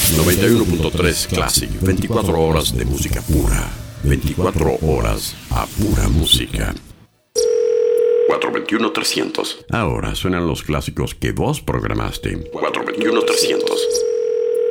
91.3 Classic, 24 horas de música pura, 24 horas a pura música. 421-300. Ahora suenan los clásicos que vos programaste. 421-300.